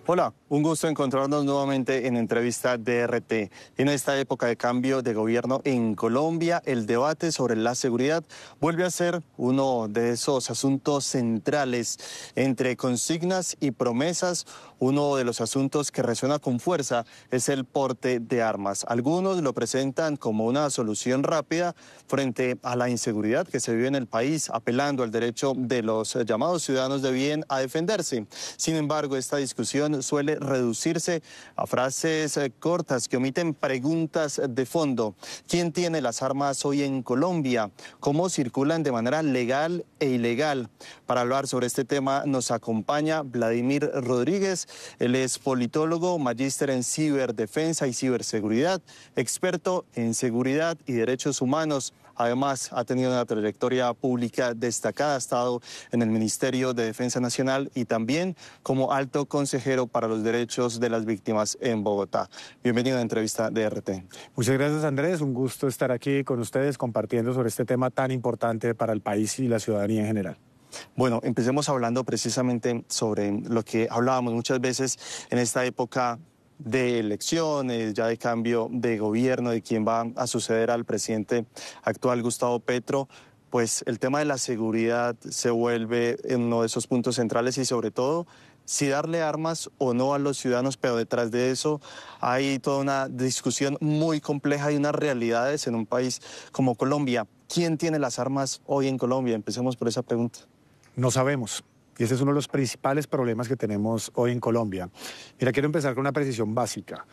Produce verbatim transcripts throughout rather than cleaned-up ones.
Hola, un gusto encontrarnos nuevamente en Entrevista D R T. En esta época de cambio de gobierno en Colombia, el debate sobre la seguridad vuelve a ser uno de esos asuntos centrales. Entre consignas y promesas, uno de los asuntos que resuena con fuerza es el porte de armas. Algunos lo presentan como una solución rápida frente a la inseguridad que se vive en el país, apelando al derecho de los llamados ciudadanos de bien a defenderse. Sin embargo, esta discusión suele reducirse a frases cortas que omiten preguntas de fondo. ¿Quién tiene las armas hoy en Colombia? ¿Cómo circulan de manera legal e ilegal? Para hablar sobre este tema nos acompaña Vladimir Rodríguez. Él es politólogo, magíster en ciberdefensa y ciberseguridad, experto en seguridad y derechos humanos. Además, ha tenido una trayectoria pública destacada, ha estado en el Ministerio de Defensa Nacional y también como alto consejero para los derechos de las víctimas en Bogotá. Bienvenido a la Entrevista D R T. Muchas gracias, Andrés. Un gusto estar aquí con ustedes compartiendo sobre este tema tan importante para el país y la ciudadanía en general. Bueno, empecemos hablando precisamente sobre lo que hablábamos muchas veces en esta época de elecciones, ya de cambio de gobierno, de quién va a suceder al presidente actual Gustavo Petro. Pues el tema de la seguridad se vuelve uno de esos puntos centrales y sobre todo si darle armas o no a los ciudadanos, pero detrás de eso hay toda una discusión muy compleja y unas realidades en un país como Colombia. ¿Quién tiene las armas hoy en Colombia? Empecemos por esa pregunta. No sabemos. Y ese es uno de los principales problemas que tenemos hoy en Colombia. Mira, quiero empezar con una precisión básica.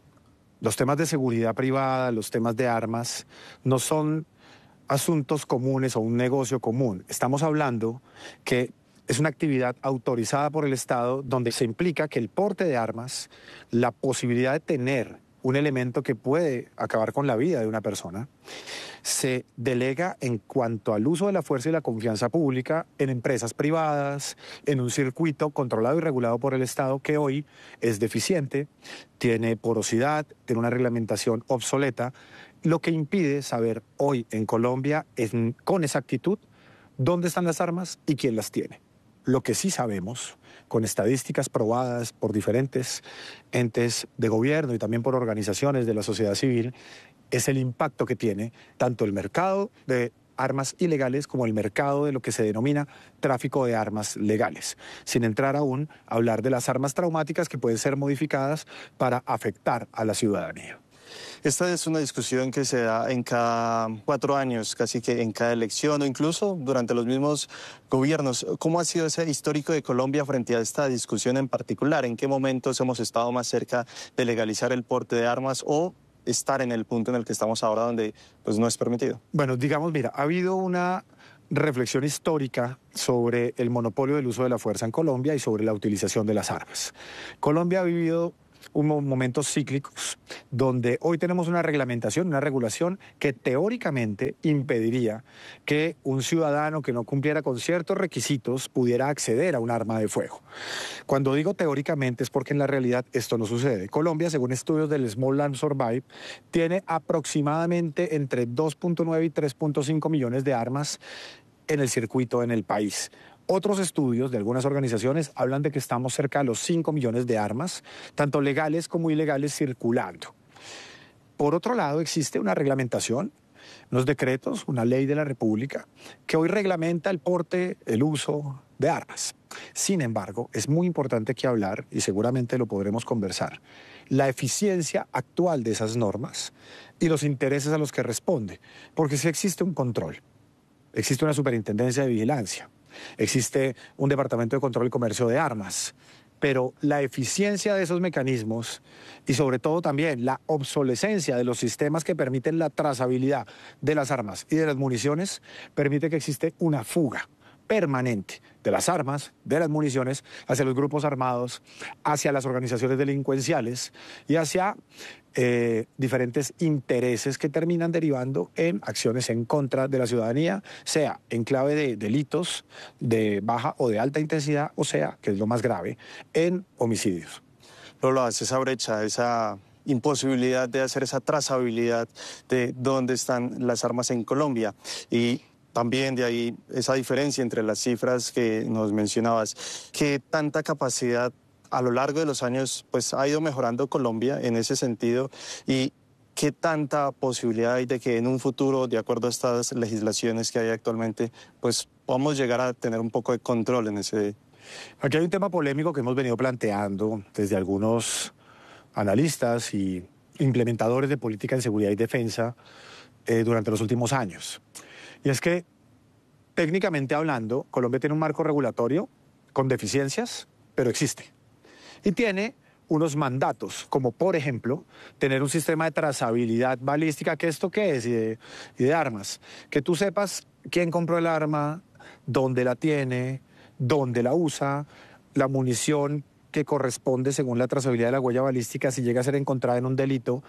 Los temas de seguridad privada, los temas de armas, no son asuntos comunes o un negocio común. Estamos hablando que es una actividad autorizada por el Estado donde se implica que el porte de armas, la posibilidad de tener un elemento que puede acabar con la vida de una persona, se delega en cuanto al uso de la fuerza y la confianza pública en empresas privadas, en un circuito controlado y regulado por el Estado que hoy es deficiente, tiene porosidad, tiene una reglamentación obsoleta, lo que impide saber hoy en Colombia es, con exactitud dónde están las armas y quién las tiene. Lo que sí sabemos, con estadísticas probadas por diferentes entes de gobierno y también por organizaciones de la sociedad civil, es el impacto que tiene tanto el mercado de armas ilegales como el mercado de lo que se denomina tráfico de armas legales, sin entrar aún a hablar de las armas traumáticas que pueden ser modificadas para afectar a la ciudadanía. Esta es una discusión que se da en cada cuatro años, casi que en cada elección o incluso durante los mismos gobiernos. ¿Cómo ha sido ese histórico de Colombia frente a esta discusión en particular? ¿En qué momentos hemos estado más cerca de legalizar el porte de armas o estar en el punto en el que estamos ahora donde pues, no es permitido? Bueno, digamos, mira, ha habido una reflexión histórica sobre el monopolio del uso de la fuerza en Colombia y sobre la utilización de las armas. Colombia ha vivido unos momentos cíclicos donde hoy tenemos una reglamentación, una regulación que teóricamente impediría que un ciudadano que no cumpliera con ciertos requisitos pudiera acceder a un arma de fuego. Cuando digo teóricamente es porque en la realidad esto no sucede. Colombia, según estudios del Small Arms Survive, tiene aproximadamente entre dos punto nueve y tres punto cinco millones de armas en el circuito en el país. Otros estudios de algunas organizaciones hablan de que estamos cerca de los cinco millones de armas, tanto legales como ilegales, circulando. Por otro lado, existe una reglamentación, unos decretos, una ley de la República, que hoy reglamenta el porte, el uso de armas. Sin embargo, es muy importante que hablar, y seguramente lo podremos conversar, la eficiencia actual de esas normas y los intereses a los que responde, porque sí existe un control, existe una superintendencia de vigilancia, existe un departamento de control y comercio de armas, pero la eficiencia de esos mecanismos y sobre todo también la obsolescencia de los sistemas que permiten la trazabilidad de las armas y de las municiones permite que existe una fuga permanente de las armas, de las municiones, hacia los grupos armados, hacia las organizaciones delincuenciales y hacia eh, diferentes intereses que terminan derivando en acciones en contra de la ciudadanía, sea en clave de delitos de baja o de alta intensidad, o sea, que es lo más grave, en homicidios. Lolo, hace esa brecha, esa imposibilidad de hacer esa trazabilidad de dónde están las armas en Colombia y también de ahí esa diferencia entre las cifras que nos mencionabas. ¿Qué tanta capacidad a lo largo de los años pues ha ido mejorando Colombia en ese sentido y ¿qué tanta posibilidad hay de que en un futuro, de acuerdo a estas legislaciones que hay actualmente, pues podamos llegar a tener un poco de control en ese? Aquí hay un tema polémico que hemos venido planteando desde algunos analistas y implementadores de política en seguridad y defensa eh, durante los últimos años. Y es que, técnicamente hablando, Colombia tiene un marco regulatorio con deficiencias, pero existe. Y tiene unos mandatos, como por ejemplo, tener un sistema de trazabilidad balística, que esto qué es, y de, y de armas. Que tú sepas quién compró el arma, dónde la tiene, dónde la usa, la munición que corresponde según la trazabilidad de la huella balística, si llega a ser encontrada en un delito,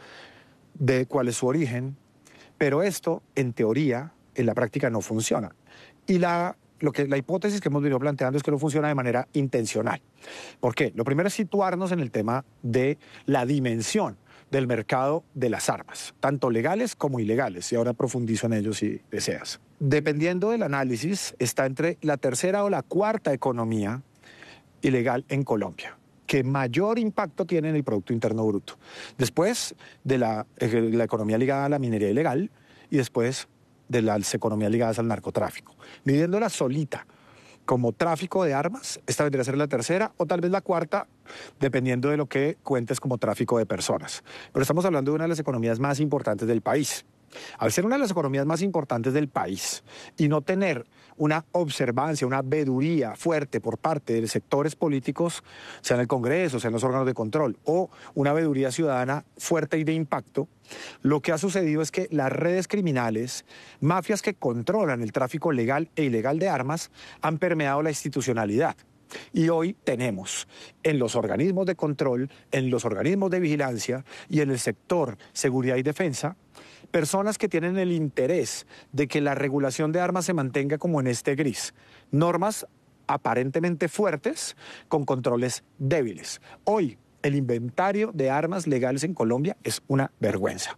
de cuál es su origen. Pero esto, en teoría, en la práctica no funciona. Y la, lo que, la hipótesis que hemos venido planteando es que no funciona de manera intencional. ¿Por qué? Lo primero es situarnos en el tema de la dimensión del mercado de las armas, tanto legales como ilegales, y ahora profundizo en ello si deseas. Dependiendo del análisis, está entre la tercera o la cuarta economía ilegal en Colombia, que mayor impacto tiene en el Producto Interno Bruto. Después de la, la economía ligada a la minería ilegal y después de las economías ligadas al narcotráfico. Midiéndola solita como tráfico de armas, esta vendría a ser la tercera o tal vez la cuarta, dependiendo de lo que cuentes como tráfico de personas. Pero estamos hablando de una de las economías más importantes del país. Al ser una de las economías más importantes del país y no tener una observancia, una veeduría fuerte por parte de sectores políticos, sea en el Congreso, sea en los órganos de control, o una veeduría ciudadana fuerte y de impacto, lo que ha sucedido es que las redes criminales, mafias que controlan el tráfico legal e ilegal de armas, han permeado la institucionalidad. Y hoy tenemos en los organismos de control, en los organismos de vigilancia y en el sector seguridad y defensa, personas que tienen el interés de que la regulación de armas se mantenga como en este gris. Normas aparentemente fuertes con controles débiles. Hoy el inventario de armas legales en Colombia es una vergüenza.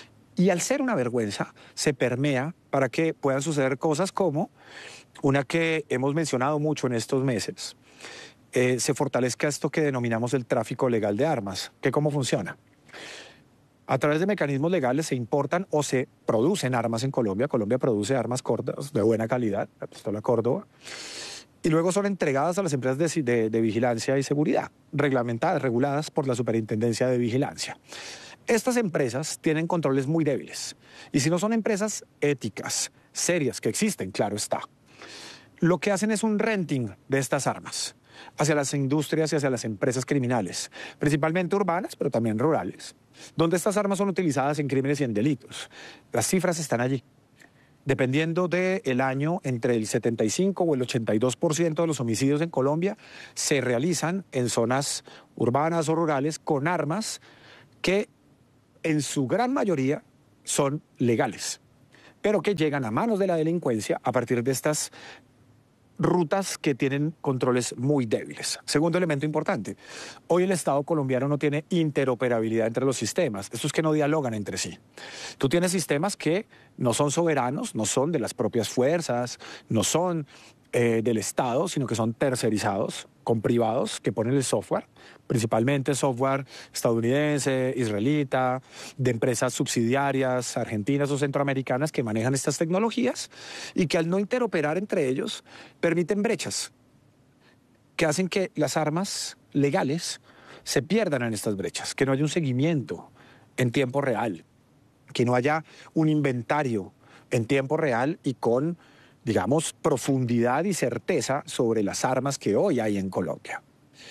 Y al ser una vergüenza, se permea para que puedan suceder cosas como una que hemos mencionado mucho en estos meses. Eh, se fortalezca esto que denominamos el tráfico legal de armas. ¿Qué cómo funciona? A través de mecanismos legales se importan o se producen armas en Colombia. Colombia produce armas cortas de buena calidad, la pistola Córdoba, y luego son entregadas a las empresas de, de, de vigilancia y seguridad, reglamentadas, reguladas por la Superintendencia de Vigilancia. Estas empresas tienen controles muy débiles, y si no son empresas éticas, serias, que existen, claro está, lo que hacen es un renting de estas armas hacia las industrias y hacia las empresas criminales, principalmente urbanas, pero también rurales, donde estas armas son utilizadas en crímenes y en delitos. Las cifras están allí. Dependiendo del año, entre el setenta y cinco o el ochenta y dos por ciento de los homicidios en Colombia se realizan en zonas urbanas o rurales con armas que en su gran mayoría son legales, pero que llegan a manos de la delincuencia a partir de estas rutas que tienen controles muy débiles. Segundo elemento importante, hoy el Estado colombiano no tiene interoperabilidad entre los sistemas, estos que no dialogan entre sí. Tú tienes sistemas que no son soberanos, no son de las propias fuerzas, no son eh, del Estado, sino que son tercerizados con privados que ponen el software, principalmente software estadounidense, israelita, de empresas subsidiarias argentinas o centroamericanas que manejan estas tecnologías y que al no interoperar entre ellos permiten brechas que hacen que las armas legales se pierdan en estas brechas, que no haya un seguimiento en tiempo real, que no haya un inventario en tiempo real y con, digamos, profundidad y certeza sobre las armas que hoy hay en Colombia.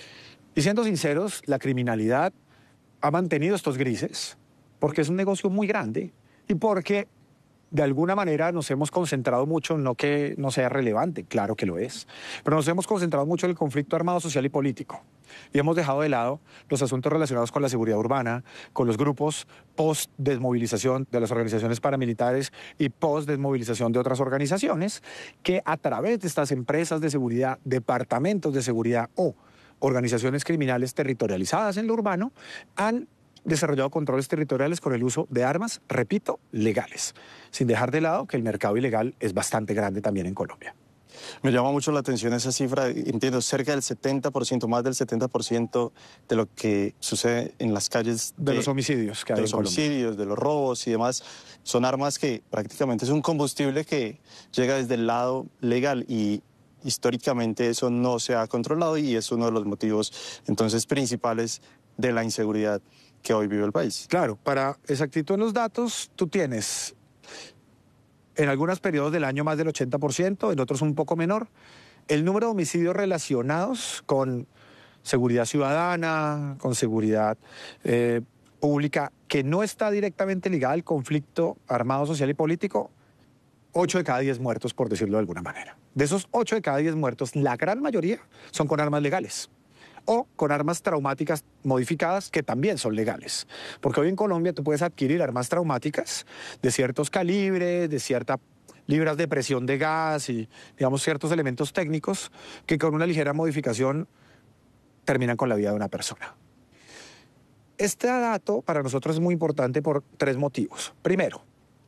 Y siendo sinceros, la criminalidad ha mantenido estos grises porque es un negocio muy grande y porque de alguna manera nos hemos concentrado mucho, no que no sea relevante, claro que lo es, pero nos hemos concentrado mucho en el conflicto armado, social y político. Y hemos dejado de lado los asuntos relacionados con la seguridad urbana, con los grupos post-desmovilización de las organizaciones paramilitares y post-desmovilización de otras organizaciones, que a través de estas empresas de seguridad, departamentos de seguridad o organizaciones criminales territorializadas en lo urbano, han desarrollado controles territoriales con el uso de armas, repito, legales, sin dejar de lado que el mercado ilegal es bastante grande también en Colombia. Me llama mucho la atención esa cifra, entiendo, cerca del setenta por ciento, más del setenta por ciento de lo que sucede en las calles. De, de los homicidios que hay de los homicidios, de los robos y demás, son armas que prácticamente es un combustible que llega desde el lado legal y históricamente eso no se ha controlado y es uno de los motivos entonces principales de la inseguridad que hoy vive el país. Claro, para exactitud en los datos, tú tienes en algunos periodos del año más del ochenta por ciento, en otros un poco menor, el número de homicidios relacionados con seguridad ciudadana, con seguridad eh, pública, que no está directamente ligada al conflicto armado, social y político, ocho de cada diez muertos, por decirlo de alguna manera. De esos ocho de cada diez muertos, la gran mayoría son con armas legales o con armas traumáticas modificadas que también son legales. Porque hoy en Colombia tú puedes adquirir armas traumáticas de ciertos calibres, de ciertas libras de presión de gas y, digamos, ciertos elementos técnicos que con una ligera modificación terminan con la vida de una persona. Este dato para nosotros es muy importante por tres motivos. Primero,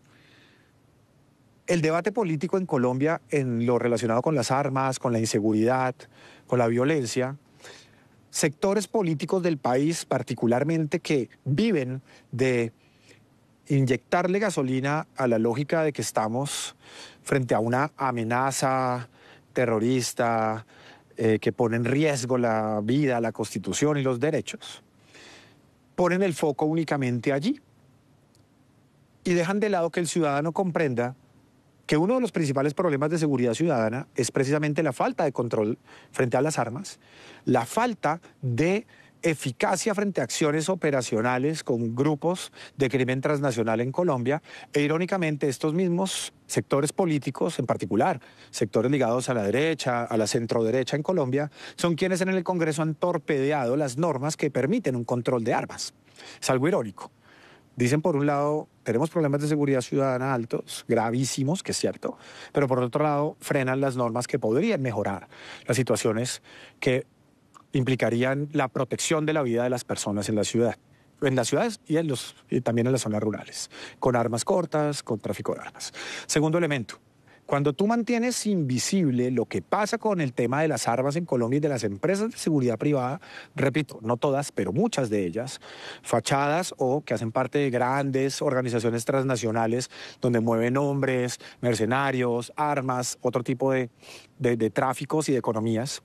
el debate político en Colombia en lo relacionado con las armas, con la inseguridad, con la violencia, sectores políticos del país particularmente que viven de inyectarle gasolina a la lógica de que estamos frente a una amenaza terrorista eh, que pone en riesgo la vida, la Constitución y los derechos, ponen el foco únicamente allí y dejan de lado que el ciudadano comprenda que uno de los principales problemas de seguridad ciudadana es precisamente la falta de control frente a las armas, la falta de eficacia frente a acciones operacionales con grupos de crimen transnacional en Colombia, e irónicamente estos mismos sectores políticos, en particular sectores ligados a la derecha, a la centroderecha en Colombia, son quienes en el Congreso han torpedeado las normas que permiten un control de armas. Es algo irónico. Dicen por un lado, tenemos problemas de seguridad ciudadana altos, gravísimos, que es cierto, pero por otro lado frenan las normas que podrían mejorar las situaciones que implicarían la protección de la vida de las personas en la ciudad, en las ciudades y, en los, y también en las zonas rurales, con armas cortas, con tráfico de armas. Segundo elemento. Cuando tú mantienes invisible lo que pasa con el tema de las armas en Colombia y de las empresas de seguridad privada, repito, no todas, pero muchas de ellas, fachadas o que hacen parte de grandes organizaciones transnacionales donde mueven hombres, mercenarios, armas, otro tipo de, de, de tráficos y de economías.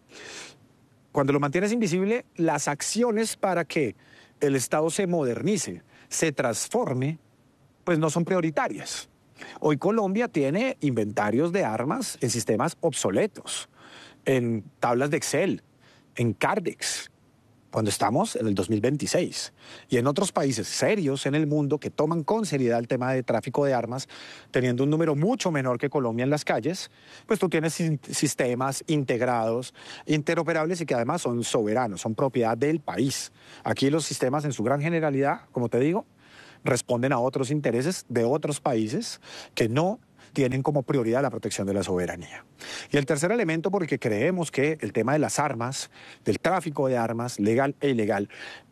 Cuando lo mantienes invisible, las acciones para que el Estado se modernice, se transforme, pues no son prioritarias. Hoy Colombia tiene inventarios de armas en sistemas obsoletos, en tablas de Excel, en Cardex, cuando estamos en el dos mil veintiséis. Y en otros países serios en el mundo que toman con seriedad el tema de tráfico de armas, teniendo un número mucho menor que Colombia en las calles, pues tú tienes sistemas integrados, interoperables y que además son soberanos, son propiedad del país. Aquí los sistemas en su gran generalidad, como te digo, responden a otros intereses de otros países que no tienen como prioridad la protección de la soberanía. Y el tercer elemento, porque creemos que el tema de las armas, del tráfico de armas, legal e ilegal,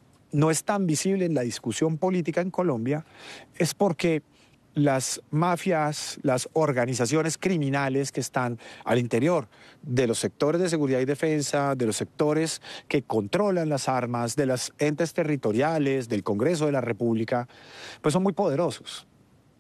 no es tan visible en la discusión política en Colombia, es porque las mafias, las organizaciones criminales que están al interior de los sectores de seguridad y defensa, de los sectores que controlan las armas, de los entes territoriales, del Congreso de la República, pues son muy poderosos.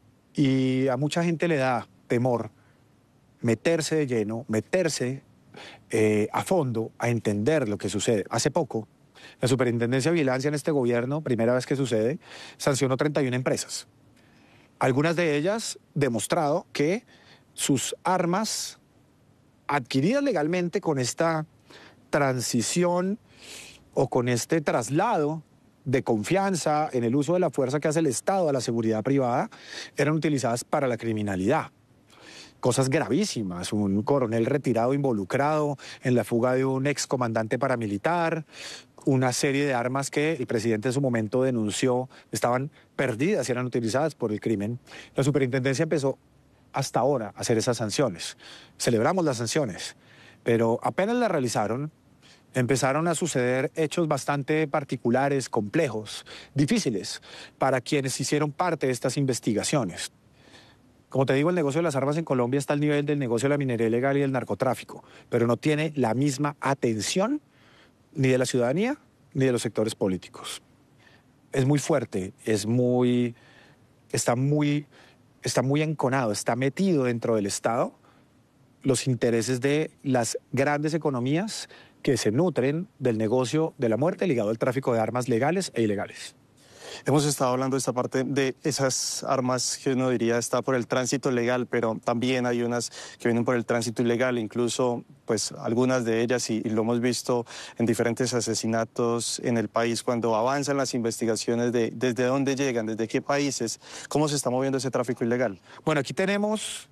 Y a mucha gente le da temor meterse de lleno, meterse eh, a fondo a entender lo que sucede. Hace poco, la Superintendencia de Vigilancia en este gobierno, primera vez que sucede, sancionó treinta y una empresas. Algunas de ellas demostrado que sus armas adquiridas legalmente con esta transición o con este traslado de confianza en el uso de la fuerza que hace el Estado a la seguridad privada, eran utilizadas para la criminalidad. Cosas gravísimas, un coronel retirado involucrado en la fuga de un excomandante paramilitar, una serie de armas que el presidente en su momento denunció estaban perdidas y eran utilizadas por el crimen. La superintendencia empezó hasta ahora a hacer esas sanciones. Celebramos las sanciones, pero apenas las realizaron, empezaron a suceder hechos bastante particulares, complejos, difíciles para quienes hicieron parte de estas investigaciones. Como te digo, el negocio de las armas en Colombia está al nivel del negocio de la minería ilegal y del narcotráfico, pero no tiene la misma atención ni de la ciudadanía ni de los sectores políticos. Es muy fuerte, es muy, está muy, está muy enconado, está metido dentro del Estado los intereses de las grandes economías que se nutren del negocio de la muerte ligado al tráfico de armas legales e ilegales. Hemos estado hablando de esta parte de esas armas que uno diría está por el tránsito legal, pero también hay unas que vienen por el tránsito ilegal, incluso pues algunas de ellas, y, y lo hemos visto en diferentes asesinatos en el país, cuando avanzan las investigaciones de desde dónde llegan, desde qué países, cómo se está moviendo ese tráfico ilegal. Bueno, aquí tenemos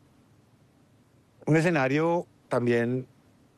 un escenario también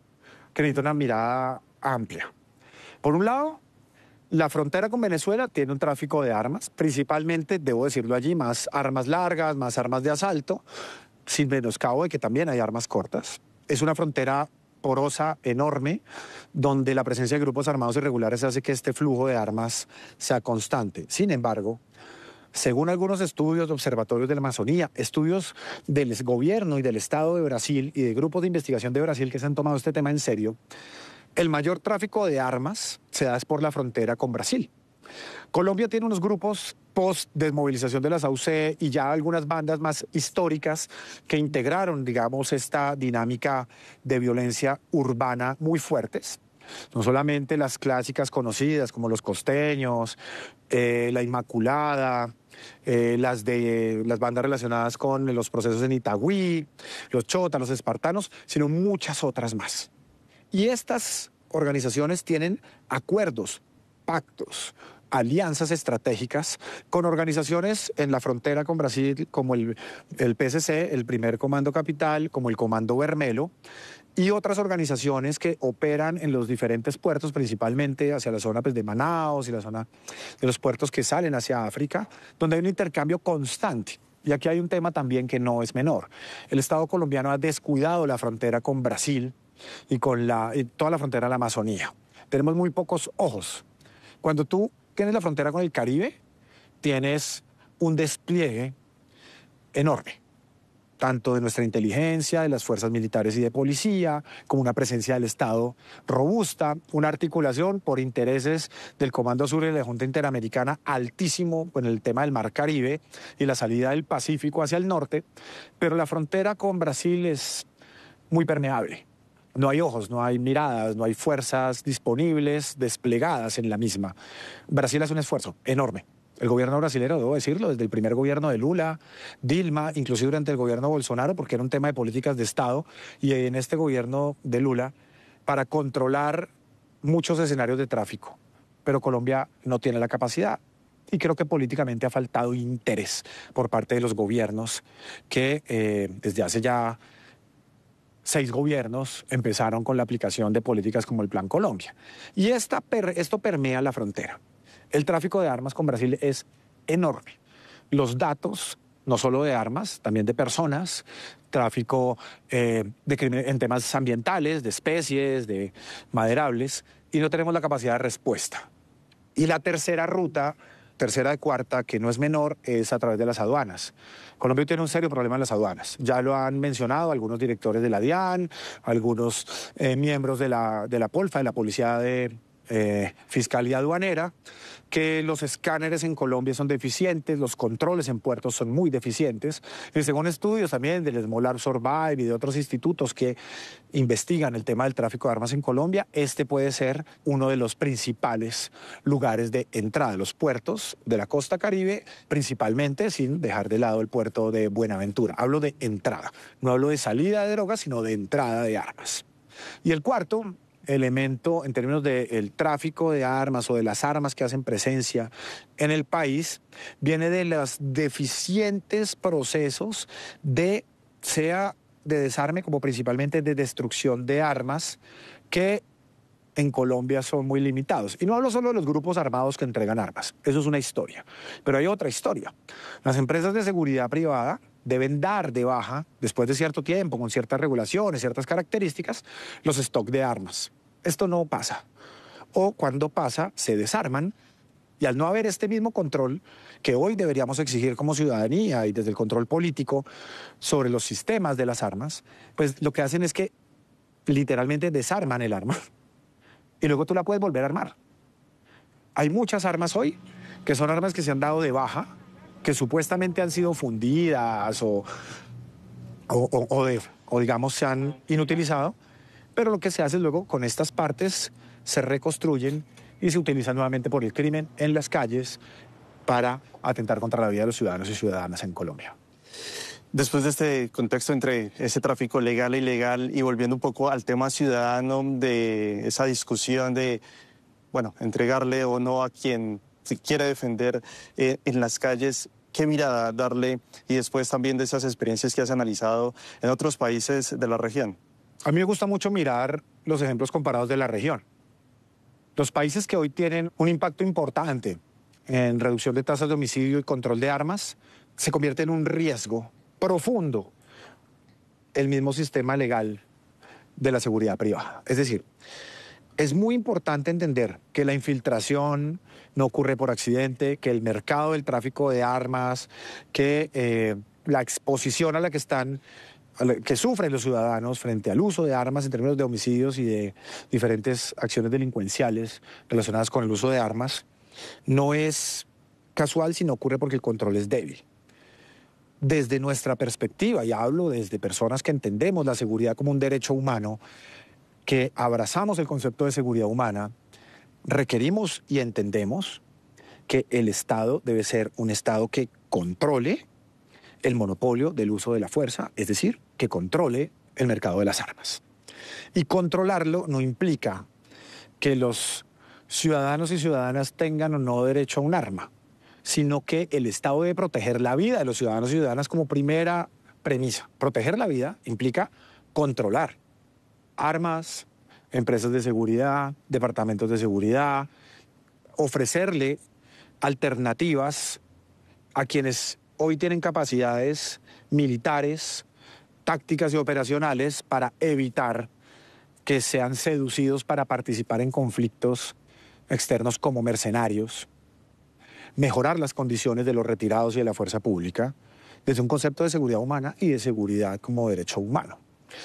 que necesita una mirada amplia. Por un lado, la frontera con Venezuela tiene un tráfico de armas, principalmente, debo decirlo allí, más armas largas, más armas de asalto, sin menoscabo de que también hay armas cortas. Es una frontera porosa, enorme, donde la presencia de grupos armados irregulares hace que este flujo de armas sea constante. Sin embargo, según algunos estudios de observatorios de la Amazonía, estudios del gobierno y del Estado de Brasil y de grupos de investigación de Brasil que se han tomado este tema en serio, el mayor tráfico de armas se da por la frontera con Brasil. Colombia tiene unos grupos post-desmovilización de las A U C y ya algunas bandas más históricas que integraron, digamos, esta dinámica de violencia urbana muy fuertes. No solamente las clásicas conocidas como los costeños, eh, la Inmaculada, eh, las, de, las bandas relacionadas con los procesos en Itagüí, los chotas, los espartanos, sino muchas otras más. Y estas organizaciones tienen acuerdos, pactos, alianzas estratégicas con organizaciones en la frontera con Brasil como el, el P S C, el Primer Comando Capital, como el Comando Bermelo, y otras organizaciones que operan en los diferentes puertos, principalmente hacia la zona pues, de Manaos y la zona de los puertos que salen hacia África, donde hay un intercambio constante. Y aquí hay un tema también que no es menor. El Estado colombiano ha descuidado la frontera con Brasil y con la, y toda la frontera de la Amazonía. Tenemos muy pocos ojos. Cuando tú tienes la frontera con el Caribe, tienes un despliegue enorme, tanto de nuestra inteligencia, de las fuerzas militares y de policía, como una presencia del Estado robusta, una articulación por intereses del Comando Sur y de la Junta Interamericana altísimo en el tema del Mar Caribe y la salida del Pacífico hacia el norte, pero la frontera con Brasil es muy permeable. No hay ojos, no hay miradas, no hay fuerzas disponibles, desplegadas en la misma. Brasil hace un esfuerzo enorme. El gobierno brasileño, debo decirlo, desde el primer gobierno de Lula, Dilma, inclusive durante el gobierno de Bolsonaro, porque era un tema de políticas de Estado, y en este gobierno de Lula, para controlar muchos escenarios de tráfico. Pero Colombia no tiene la capacidad. Y creo que políticamente ha faltado interés por parte de los gobiernos que eh, desde hace ya seis gobiernos empezaron con la aplicación de políticas como el Plan Colombia. Y esta per, esto permea la frontera. El tráfico de armas con Brasil es enorme. Los datos, no solo de armas, también de personas, tráfico eh, de crimen, en temas ambientales, de especies, de maderables, y no tenemos la capacidad de respuesta. Y la tercera ruta, tercera de cuarta, que no es menor, es a través de las aduanas. Colombia tiene un serio problema en las aduanas. Ya lo han mencionado algunos directores de la DIAN, algunos eh, miembros de la, de la POLFA, de la Policía de eh, Fiscalía Aduanera, que los escáneres en Colombia son deficientes, los controles en puertos son muy deficientes. Y según estudios también del Smolar Survive y de otros institutos que investigan el tema del tráfico de armas en Colombia, este puede ser uno de los principales lugares de entrada, los puertos de la costa Caribe, principalmente sin dejar de lado el puerto de Buenaventura. Hablo de entrada, no hablo de salida de drogas, sino de entrada de armas. Y el cuarto elemento en términos del tráfico de armas o de las armas que hacen presencia en el país viene de los deficientes procesos de, sea de desarme como principalmente de destrucción de armas, que en Colombia son muy limitados. Y no hablo solo de los grupos armados que entregan armas, eso es una historia, pero hay otra historia. Las empresas de seguridad privada deben dar de baja, después de cierto tiempo, con ciertas regulaciones, ciertas características, los stocks de armas. Esto no pasa. O cuando pasa, se desarman Y al no haber este mismo control que hoy deberíamos exigir como ciudadanía y desde el control político sobre los sistemas de las armas, pues lo que hacen es que literalmente desarman el arma y luego tú la puedes volver a armar. Hay muchas armas hoy que son armas que se han dado de baja, que supuestamente han sido fundidas o, o, o, o, de, o digamos se han inutilizado, pero lo que se hace luego con estas partes se reconstruyen y se utilizan nuevamente por el crimen en las calles para atentar contra la vida de los ciudadanos y ciudadanas en Colombia. Después de este contexto entre ese tráfico legal e ilegal y volviendo un poco al tema ciudadano de esa discusión de, bueno, entregarle o no a quien se quiere defender eh, en las calles, ¿qué mirada darle? Y después también de esas experiencias que has analizado en otros países de la región. A mí me gusta mucho mirar los ejemplos comparados de la región. Los países que hoy tienen un impacto importante en reducción de tasas de homicidio y control de armas, se convierte en un riesgo profundo el mismo sistema legal de la seguridad privada. Es decir, es muy importante entender que la infiltración no ocurre por accidente, que el mercado del tráfico de armas, que eh, la exposición a la que están que sufren los ciudadanos frente al uso de armas en términos de homicidios y de diferentes acciones delincuenciales relacionadas con el uso de armas, no es casual, sino ocurre porque el control es débil. Desde nuestra perspectiva, y hablo desde personas que entendemos la seguridad como un derecho humano, que abrazamos el concepto de seguridad humana, requerimos y entendemos que el Estado debe ser un Estado que controle el monopolio del uso de la fuerza, es decir, que controle el mercado de las armas. Y controlarlo no implica que los ciudadanos y ciudadanas tengan o no derecho a un arma, sino que el Estado debe proteger la vida de los ciudadanos y ciudadanas como primera premisa. Proteger la vida implica controlar armas, empresas de seguridad, departamentos de seguridad, ofrecerle alternativas a quienes hoy tienen capacidades militares, tácticas y operacionales para evitar que sean seducidos para participar en conflictos externos como mercenarios, mejorar las condiciones de los retirados y de la fuerza pública desde un concepto de seguridad humana y de seguridad como derecho humano.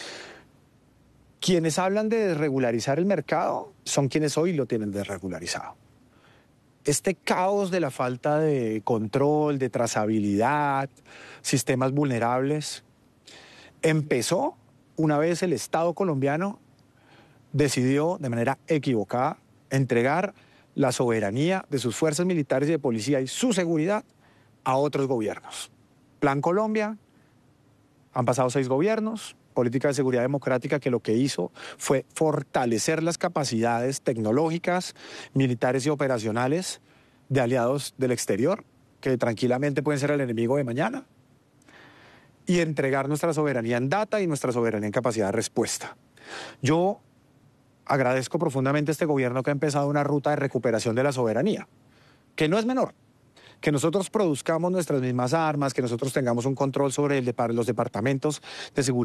Quienes hablan de desregularizar el mercado son quienes hoy lo tienen desregularizado. Este caos de la falta de control, de trazabilidad, sistemas vulnerables, empezó una vez el Estado colombiano decidió de manera equivocada entregar la soberanía de sus fuerzas militares y de policía y su seguridad a otros gobiernos. Plan Colombia, han pasado seis gobiernos, política de seguridad democrática que lo que hizo fue fortalecer las capacidades tecnológicas, militares y operacionales de aliados del exterior, que tranquilamente pueden ser el enemigo de mañana, y entregar nuestra soberanía en data y nuestra soberanía en capacidad de respuesta. Yo agradezco profundamente a este gobierno que ha empezado una ruta de recuperación de la soberanía, que no es menor. Que nosotros produzcamos nuestras mismas armas, que nosotros tengamos un control sobre el de, los departamentos de seguridad